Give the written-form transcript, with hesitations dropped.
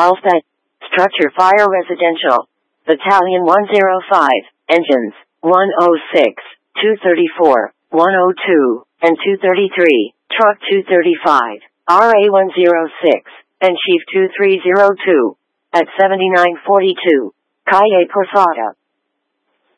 Alpha. Structure Fire Residential. Battalion 105. Engines 106, 234, 102, and 233. Truck 235. RA-106. And Chief 2302. At 7942. Calle Posada.